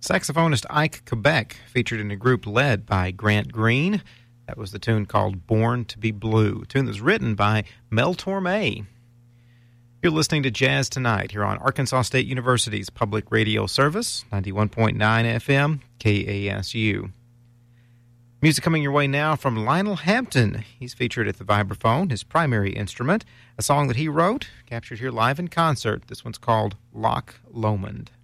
Saxophonist Ike Quebec featured in a group led by Grant Green. That was the tune called Born to be Blue, a tune that was written by Mel Torme. You're listening to Jazz Tonight here on Arkansas State University's public radio service, 91.9 FM, KASU. Music coming your way now from Lionel Hampton. He's featured at the vibraphone, his primary instrument, a song that he wrote, captured here live in concert. This one's called Loch Lomond.